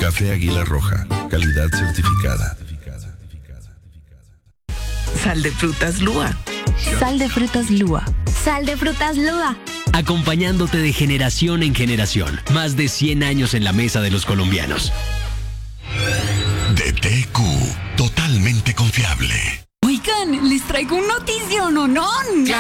Café Águila Roja, calidad certificada. Sal de frutas Lua. Sal de frutas Lua. Sal de frutas Lua. Acompañándote de generación en generación. Más de 100 años en la mesa de los colombianos. DTQ, totalmente confiable. Oigan, les traigo un notición, ¿no?